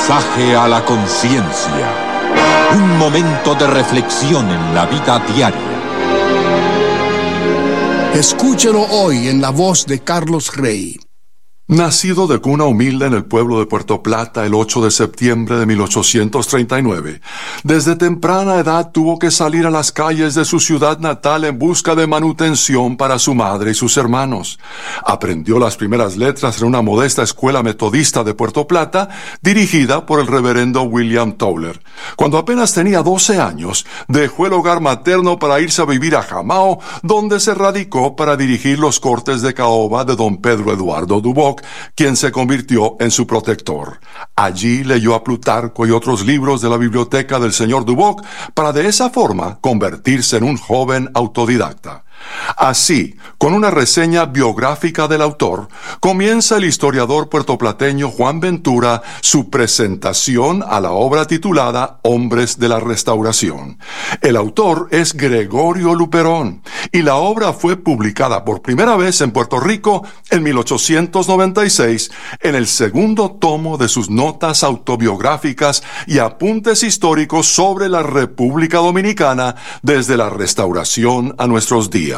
Mensaje a la conciencia. Un momento de reflexión en la vida diaria. Escúchelo hoy en la voz de Carlos Rey. Nacido de cuna humilde en el pueblo de Puerto Plata el 8 de septiembre de 1839, desde temprana edad tuvo que salir a las calles de su ciudad natal en busca de manutención para su madre y sus hermanos. Aprendió las primeras letras en una modesta escuela metodista de Puerto Plata, dirigida por el reverendo William Towler. Cuando apenas tenía 12 años, dejó el hogar materno para irse a vivir a Jamao, donde se radicó para dirigir los cortes de caoba de don Pedro Eduardo Duboc, quien se convirtió en su protector. Allí leyó a Plutarco y otros libros de la biblioteca del señor Duboc para de esa forma convertirse en un joven autodidacta. Así, con una reseña biográfica del autor, comienza el historiador puertoplateño Juan Ventura su presentación a la obra titulada Hombres de la Restauración. El autor es Gregorio Luperón, y la obra fue publicada por primera vez en Puerto Rico en 1896 en el segundo tomo de sus notas autobiográficas y apuntes históricos sobre la República Dominicana desde la Restauración a nuestros días.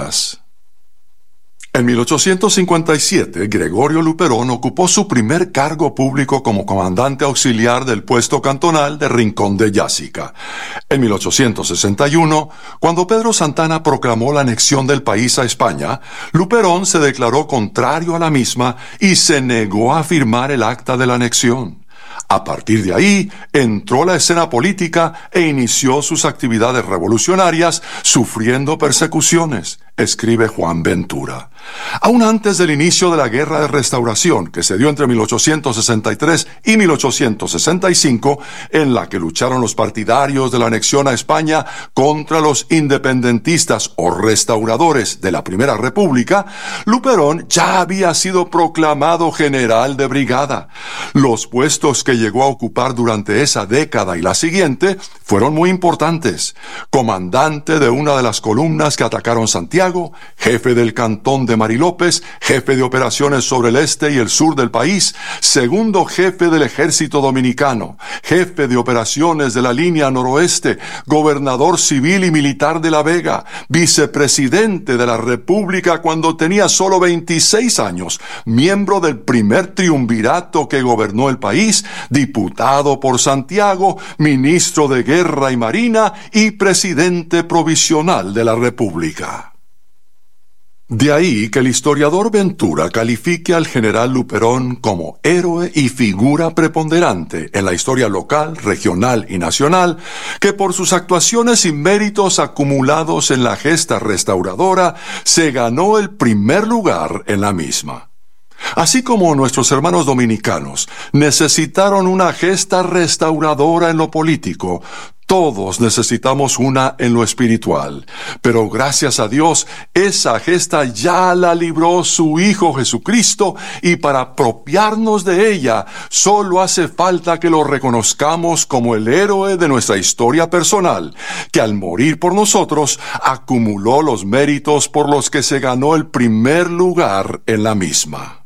En 1857, Gregorio Luperón ocupó su primer cargo público como comandante auxiliar del puesto cantonal de Rincón de Yásica. En 1861, cuando Pedro Santana proclamó la anexión del país a España, Luperón se declaró contrario a la misma y se negó a firmar el acta de la anexión. A partir de ahí, entró a la escena política e inició sus actividades revolucionarias, sufriendo persecuciones, escribe Juan Ventura. Aún antes del inicio de la Guerra de Restauración, que se dio entre 1863 y 1865, en la que lucharon los partidarios de la anexión a España contra los independentistas o restauradores de la Primera República, Luperón ya había sido proclamado general de brigada. Los puestos que llegó a ocupar durante esa década y la siguiente fueron muy importantes: comandante de una de las columnas que atacaron Santiago, jefe del cantón de Marilópez, jefe de operaciones sobre el este y el sur del país, segundo jefe del ejército dominicano, jefe de operaciones de la línea noroeste, gobernador civil y militar de La Vega, vicepresidente de la República cuando tenía solo 26 años, miembro del primer triunvirato que gobernó el país, diputado por Santiago, ministro de Guerra y Marina y presidente provisional de la República. De ahí que el historiador Ventura califique al general Luperón como héroe y figura preponderante en la historia local, regional y nacional, que por sus actuaciones y méritos acumulados en la gesta restauradora se ganó el primer lugar en la misma. Así como nuestros hermanos dominicanos necesitaron una gesta restauradora en lo político, todos necesitamos una en lo espiritual. Pero gracias a Dios, esa gesta ya la libró su Hijo Jesucristo, y para apropiarnos de ella, solo hace falta que lo reconozcamos como el héroe de nuestra historia personal, que al morir por nosotros, acumuló los méritos por los que se ganó el primer lugar en la misma.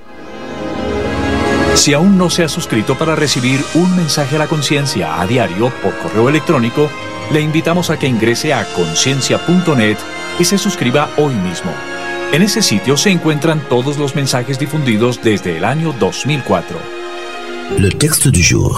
Si aún no se ha suscrito para recibir un mensaje a la conciencia a diario por correo electrónico, le invitamos a que ingrese a conciencia.net y se suscriba hoy mismo. En ese sitio se encuentran todos los mensajes difundidos desde el año 2004. Le texte du jour.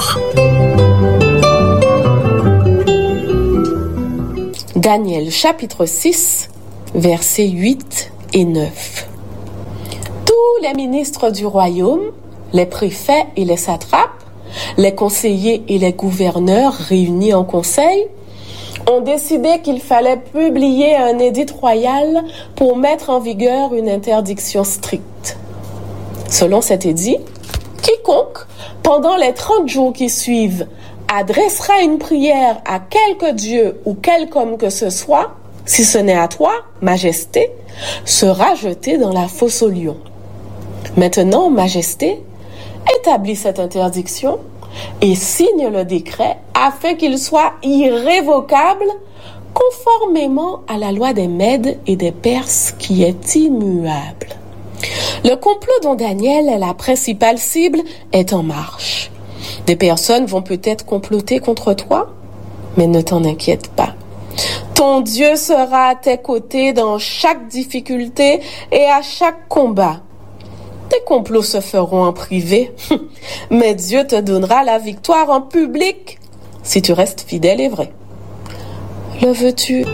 Daniel chapitre 6, versets 8 et 9. Tous les ministres du royaume, les préfets et les satrapes, les conseillers et les gouverneurs réunis en conseil, ont décidé qu'il fallait publier un édit royal pour mettre en vigueur une interdiction stricte. Selon cet édit, quiconque, pendant les 30 jours qui suivent, adressera une prière à quelque dieu ou quelque homme que ce soit, si ce n'est à toi, Majesté, sera jeté dans la fosse aux lions. Maintenant, Majesté, établis cette interdiction et signe le décret afin qu'il soit irrévocable conformément à la loi des Mèdes et des Perses qui est immuable. Le complot dont Daniel est la principale cible est en marche. Des personnes vont peut-être comploter contre toi, mais ne t'en inquiète pas. Ton Dieu sera à tes côtés dans chaque difficulté et à chaque combat. Tes complots se feront en privé, mais Dieu te donnera la victoire en public si tu restes fidèle et vrai. Le veux-tu?